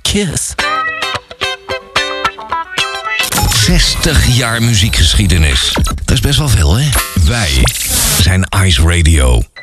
Kiss. 60 jaar muziekgeschiedenis. Dat is best wel veel, hè? Wij zijn Ice Radio.